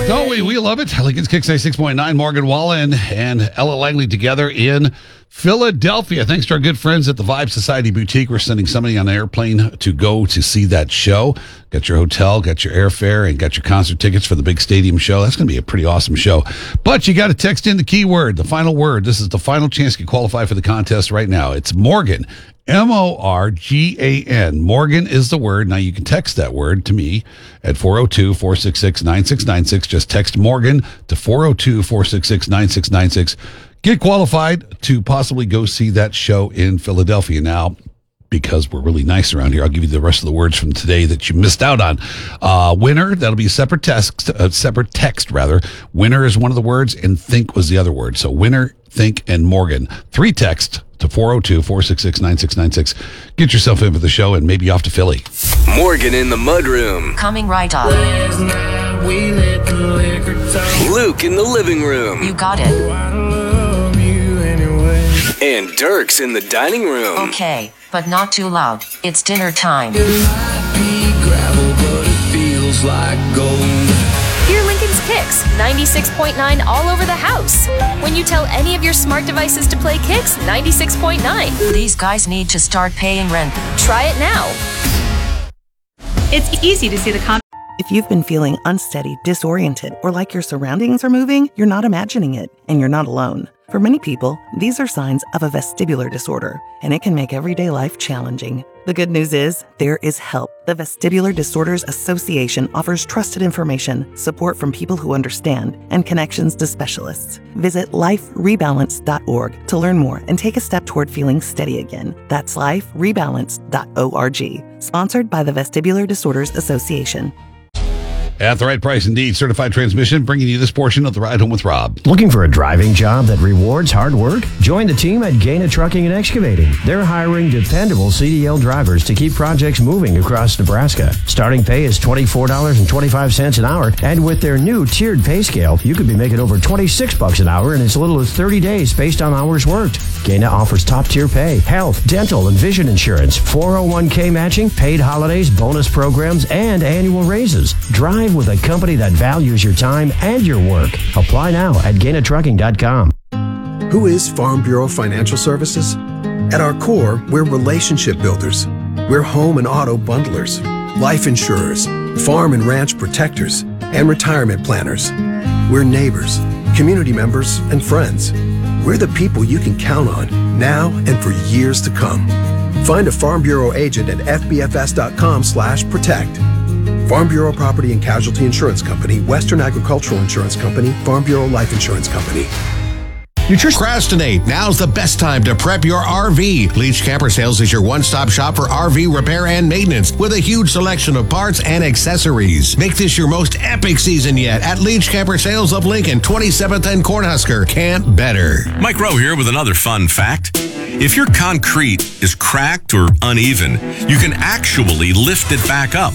Don't we? We love it. Lincoln's Kicks 96.9. Morgan Wallen and Ella Langley together in Philadelphia. Thanks to our good friends at the Vibe Society Boutique. We're sending somebody on an airplane to go to see that show. Got your hotel, got your airfare, and got your concert tickets for the big stadium show. That's going to be a pretty awesome show. But you got to text in the keyword, the final word. This is the final chance to qualify for the contest right now. It's Morgan. Morgan. Morgan is the word. Now you can text that word to me at 402-466-9696. Just text Morgan to 402-466-9696. Get qualified to possibly go see that show in Philadelphia. Now, because we're really nice around here, I'll give you the rest of the words from today that you missed out on. Winner, that'll be a separate text. Winner is one of the words, and think was the other word. So winner, think, and Morgan. 3 texts to 402-466-9696. Get yourself in for the show and maybe off to Philly. Morgan in the Mudroom. Coming right up. Luke in the living room. You got it. And Dirk's in the dining room. Okay, but not too loud. It's dinner time. Hear Lincoln's Kicks 96.9 all over the house. When you tell any of your smart devices to play Kicks 96.9. These guys need to start paying rent. Try it now. It's easy to see the If you've been feeling unsteady, disoriented, or like your surroundings are moving, you're not imagining it, and you're not alone. For many people, these are signs of a vestibular disorder, and it can make everyday life challenging. The good news is, there is help. The Vestibular Disorders Association offers trusted information, support from people who understand, and connections to specialists. Visit liferebalance.org to learn more and take a step toward feeling steady again. That's liferebalance.org. Sponsored by the Vestibular Disorders Association. At the right price, indeed. Certified Transmission, bringing you this portion of the Ride Home with Rob. Looking for a driving job that rewards hard work? Join the team at Gaina Trucking and Excavating. They're hiring dependable CDL drivers to keep projects moving across Nebraska. Starting pay is $24.25 an hour, and with their new tiered pay scale, you could be making over $26 an hour in as little as 30 days based on hours worked. Gaina offers top-tier pay, health, dental, and vision insurance, 401k matching, paid holidays, bonus programs, and annual raises. Drive with a company that values your time and your work. Apply now at GainaTrucking.com. Who is Farm Bureau Financial Services? At our core, we're relationship builders. We're home and auto bundlers, life insurers, farm and ranch protectors, and retirement planners. We're neighbors, community members, and friends. We're the people you can count on now and for years to come. Find a Farm Bureau agent at fbfs.com/protect. Farm Bureau Property and Casualty Insurance Company, Western Agricultural Insurance Company, Farm Bureau Life Insurance Company. Procrastinate. Now's the best time to prep your RV. Leach Camper Sales is your one-stop shop for RV repair and maintenance with a huge selection of parts and accessories. Make this your most epic season yet at Leach Camper Sales of Lincoln, 27th and Cornhusker. Can't better. Mike Rowe here with another fun fact. If your concrete is cracked or uneven, you can actually lift it back up.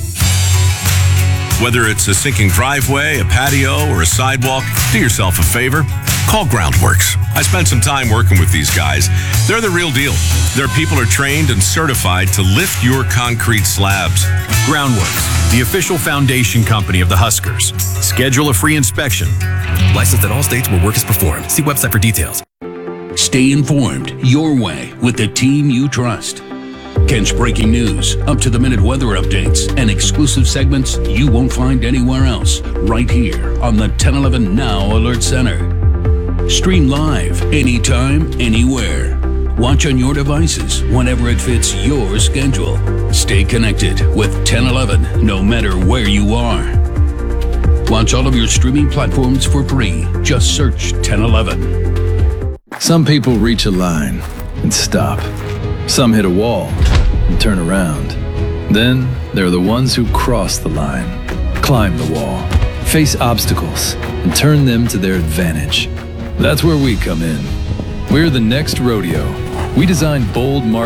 Whether it's a sinking driveway, a patio, or a sidewalk, do yourself a favor. Call Groundworks. I spent some time working with these guys. They're the real deal. Their people are trained and certified to lift your concrete slabs. Groundworks, the official foundation company of the Huskers. Schedule a free inspection. Licensed in all states where work is performed. See website for details. Stay informed your way with the team you trust. Kent's breaking news, up-to-the-minute weather updates, and exclusive segments you won't find anywhere else, right here on the 1011 Now Alert Center. Stream live, anytime, anywhere. Watch on your devices whenever it fits your schedule. Stay connected with 1011 no matter where you are. Watch all of your streaming platforms for free. Just search 1011. Some people reach a line and stop. Some hit a wall and turn around. Then there are the ones who cross the line, climb the wall, face obstacles, and turn them to their advantage. That's where we come in. We're the next rodeo. We design bold